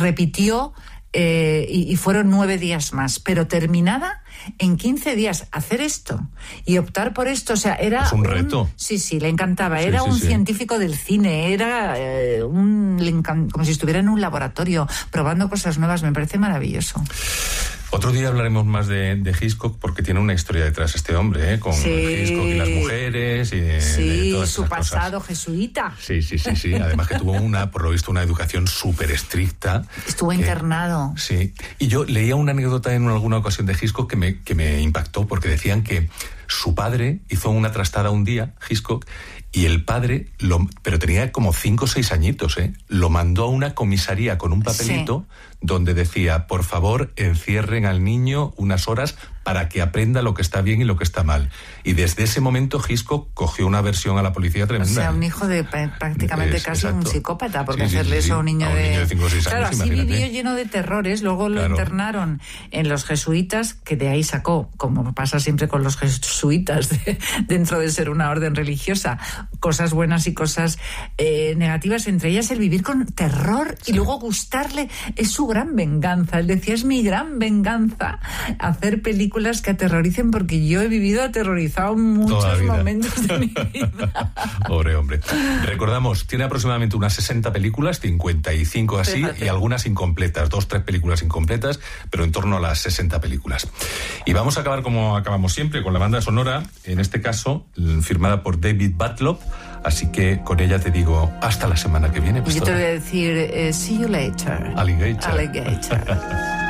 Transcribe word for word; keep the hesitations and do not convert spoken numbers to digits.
repitió eh, y, y fueron nueve días más, pero terminada en quince días. Hacer esto y optar por esto, o sea, era... Es un reto. Un, sí, sí, le encantaba. Sí, era sí, un sí. científico del cine, era eh, un, le encan- como si estuviera en un laboratorio probando cosas nuevas. Me parece maravilloso. Otro día hablaremos más de, de Hitchcock porque tiene una historia detrás este hombre, ¿eh? Con Sí. Hitchcock y las mujeres y de, Sí, de todas su esas pasado cosas. jesuita. Sí, sí, sí, sí. Además que tuvo una, por lo visto, una educación súper estricta. Estuvo que, internado. Sí. Y yo leía una anécdota en alguna ocasión de Hitchcock que me, que me impactó porque decían que su padre hizo una trastada un día, Hitchcock, y el padre, lo, pero tenía como cinco o seis añitos, ¿eh? Lo mandó a una comisaría con un papelito sí. donde decía, por favor, encierren al niño unas horas para que aprenda lo que está bien y lo que está mal. Y desde ese momento Hitchcock cogió una aversión a la policía tremenda. O sea, un hijo de prácticamente es, casi exacto. un psicópata, porque sí, hacerle sí, sí, eso a un niño, a un de... niño de cinco o seis años, claro, así imagínate. Vivió lleno de terrores, luego lo claro. internaron en los jesuitas, que de ahí sacó, como pasa siempre con los jesuitas, de, dentro de ser una orden religiosa, cosas buenas y cosas eh, negativas, entre ellas el vivir con terror sí. y luego gustarle. Es su gran venganza. Él decía, es mi gran venganza hacer películas que aterroricen, porque yo he vivido aterrorizado muchos momentos de mi vida. Pobre hombre. Recordamos, tiene aproximadamente unas sesenta películas, cincuenta y cinco así, Fíjate. y algunas incompletas, dos, tres películas incompletas, pero en torno a las sesenta películas. Y vamos a acabar como acabamos siempre, con la banda sonora, en este caso, firmada por David Butlov. Así que con ella te digo, hasta la semana que viene. Yo te voy a decir, uh, see you later. Alligator. Alligator.